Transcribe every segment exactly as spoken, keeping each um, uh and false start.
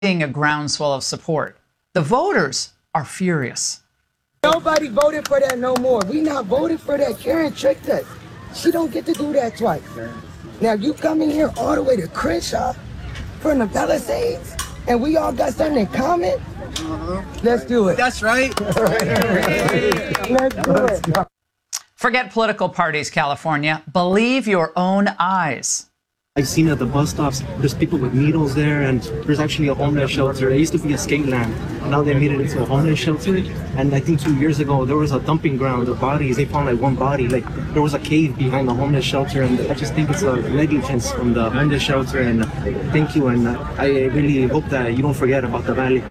a groundswell of support. The voters are furious. Nobody voted for that no more. We not voted for that. Karen tricked us. She don't get to do that twice. Now you come in here all the way to Crenshaw from the Palisades, and we all got something in common. Uh-huh. Let's do it. That's right. Let's do it. Forget political parties, California. Believe your own eyes. I've seen at the bus stops, there's people with needles there, and there's actually a homeless shelter. It used to be a skate land. Now they made it into a homeless shelter. And I think two years ago, there was a dumping ground of bodies. They found like one body. Like there was a cave behind the homeless shelter. And I just think it's a negligence from the homeless shelter. And thank you. And I really hope that you don't forget about the valley.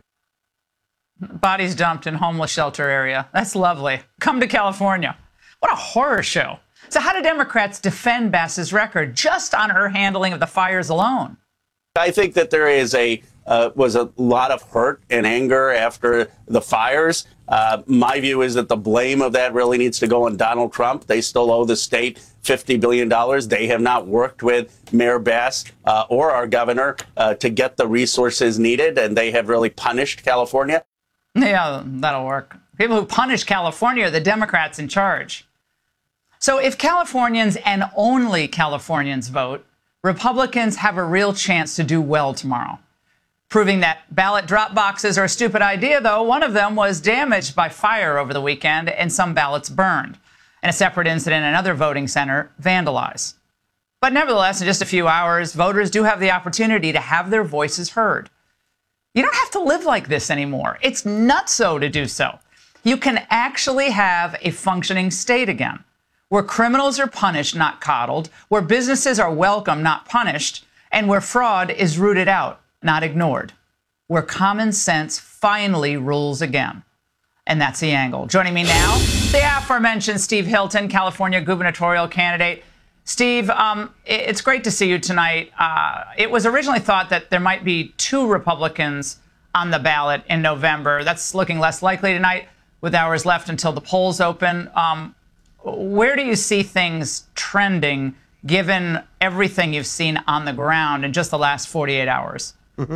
Bodies dumped in homeless shelter area. That's lovely. Come to California. What a horror show. So how do Democrats defend Bass's record just on her handling of the fires alone? I think that there is a uh, was a lot of hurt and anger after the fires. Uh, my view is that the blame of that really needs to go on Donald Trump. They still owe the state fifty billion dollars. They have not worked with Mayor Bass uh, or our governor uh, to get the resources needed, and they have really punished California. Yeah, that'll work. People who punish California are the Democrats in charge. So if Californians and only Californians vote, Republicans have a real chance to do well tomorrow. Proving that ballot drop boxes are a stupid idea, though, one of them was damaged by fire over the weekend and some ballots burned. In a separate incident, another voting center vandalized. But nevertheless, in just a few hours, voters do have the opportunity to have their voices heard. You don't have to live like this anymore. It's nutso to do so. You can actually have a functioning state again, where criminals are punished, not coddled, where businesses are welcome, not punished, and where fraud is rooted out, not ignored, where common sense finally rules again. And that's the angle. Joining me now, the aforementioned Steve Hilton, California gubernatorial candidate. Steve, um, it's great to see you tonight. Uh, it was originally thought that there might be two Republicans on the ballot in November. That's looking less likely tonight with hours left until the polls open. Um, Where do you see things trending, given everything you've seen on the ground in just the last forty-eight hours? Mm-hmm.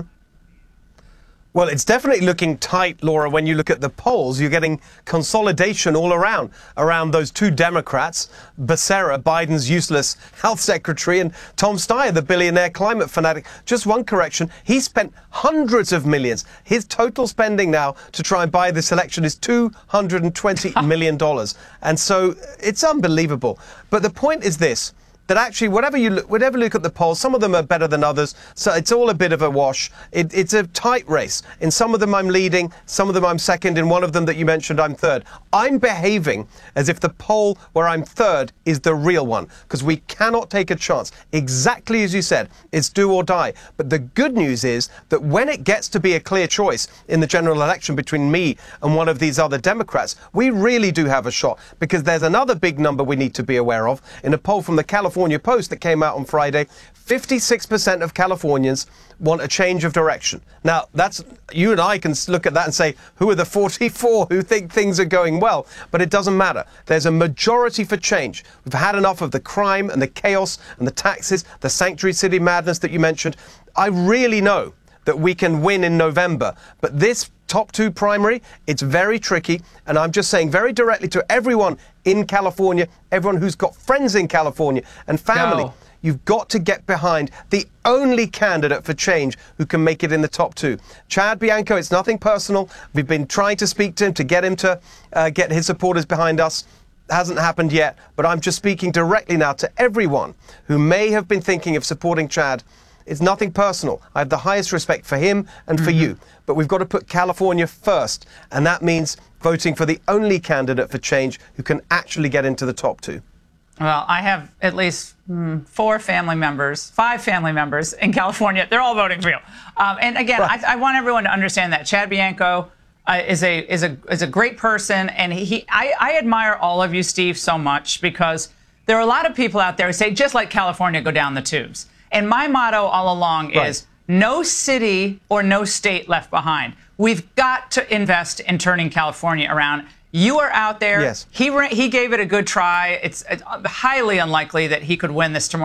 Well, it's definitely looking tight, Laura. When you look at the polls, you're getting consolidation all around, around those two Democrats, Becerra, Biden's useless health secretary, and Tom Steyer, the billionaire climate fanatic. Just one correction. He spent hundreds of millions. His total spending now to try and buy this election is two hundred twenty million dollars. And so it's unbelievable. But the point is this. That actually, whatever you look, whatever you look at the polls, some of them are better than others. So it's all a bit of a wash. It, it's a tight race. In some of them, I'm leading. Some of them, I'm second. In one of them that you mentioned, I'm third. I'm behaving as if the poll where I'm third is the real one, because we cannot take a chance. Exactly as you said, it's do or die. But the good news is that when it gets to be a clear choice in the general election between me and one of these other Democrats, we really do have a shot, because there's another big number we need to be aware of. In a poll from the California California Post that came out on Friday, fifty-six percent of Californians want a change of direction. Now, that's, you and I can look at that and say, who are the forty-four who think things are going well? But it doesn't matter. There's a majority for change. We've had enough of the crime and the chaos and the taxes, the sanctuary city madness that you mentioned. I really know that we can win in November. But this top two primary, it's very tricky. And I'm just saying very directly to everyone in California, everyone who's got friends in California and family, Go. You've got to get behind the only candidate for change who can make it in the top two. Chad Bianco, it's nothing personal. We've been trying to speak to him to get him to uh, get his supporters behind us. Hasn't happened yet. But I'm just speaking directly now to everyone who may have been thinking of supporting Chad. It's nothing personal. I have the highest respect for him and for mm-hmm. you. But we've got to put California first. And that means voting for the only candidate for change who can actually get into the top two. Well, I have at least mm, four family members, five family members in California. They're all voting for you. Um, and again, right. I, I want everyone to understand that Chad Bianco uh, is a is a is a great person, and he, he I, I admire all of you, Steve, so much, because there are a lot of people out there who say, just like California, go down the tubes. And my motto all along right. is no city or no state left behind. We've got to invest in turning California around. You are out there. Yes. He he gave it a good try. It's, it's highly unlikely that he could win this tomorrow.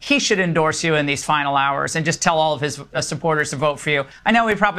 he should endorse you in these final hours and just tell all of his uh, supporters to vote for you. I know we probably